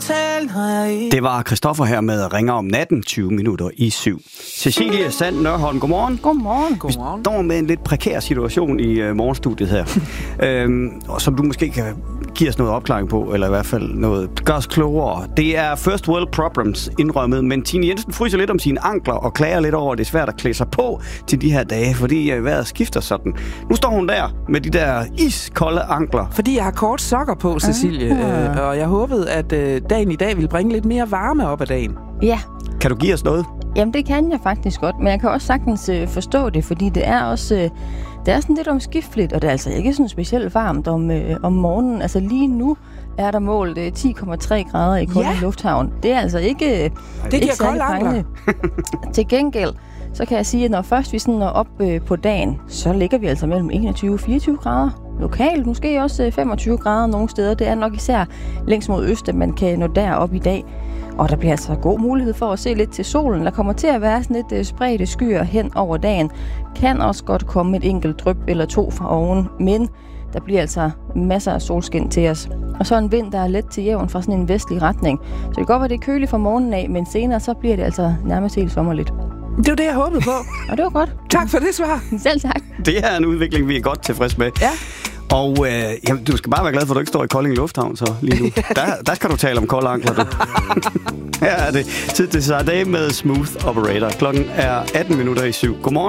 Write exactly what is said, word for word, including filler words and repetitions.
Det var Christoffer her med Ringer om natten, tyve minutter i syv. Cecilie Sand Nørholm, godmorgen. Godmorgen. Godmorgen. Vi står med en lidt prekær situation i uh, morgenstudiet her, øhm, som du måske kan give os noget opklaring på, eller i hvert fald noget, gør os klogere. Det er first world problems indrømmet, men Tine Jensen fryser lidt om sine ankler og klager lidt over, at det er svært at klæde sig på til de her dage, fordi uh, vejret skifter sådan. Nu står hun der med de der iskolde ankler. Fordi jeg har kort sokker på, Cecilie, uh. Øh, og jeg håbede, at øh, dagen i dag ville bringe lidt mere varme op ad dagen. Ja. Kan du give os noget? Jamen, det kan jeg faktisk godt, men jeg kan også sagtens øh, forstå det, fordi det er også øh, det er sådan lidt omskifteligt, og det er altså ikke sådan specielt varmt om, øh, om morgenen. Altså lige nu er der målt øh, ti komma tre grader i Kolding ja. Lufthavn. Det er altså ikke øh, det giver kolde ankler. Til gengæld, så kan jeg sige, at når først vi sådan når op øh, på dagen, så ligger vi altså mellem enogtyve og fireogtyve grader. Lokalt, måske også femogtyve grader nogle steder. Det er nok især længst mod øst, at man kan nå derop i dag. Og der bliver altså god mulighed for at se lidt til solen. Der kommer til at være sådan lidt spredte skyer hen over dagen. Kan også godt komme et enkelt dryp eller to fra oven, men der bliver altså masser af solskin til os. Og så en vind, der er let til jævn fra sådan en vestlig retning. Så det kan godt være, det er køligt fra morgenen af, men senere så bliver det altså nærmest helt sommerligt. Det var det, jeg håbede på. Og det var godt. Tak for det svar. Selv tak. Det er en udvikling, vi er godt tilfreds med. Ja. Og øh, jamen, du skal bare være glad for, at du ikke står i Kolding Lufthavn så lige nu. Der, der skal du tale om kolde ankler, du. Her er det tid til Sade med Smooth Operator. Klokken er atten minutter i syv. Godmorgen.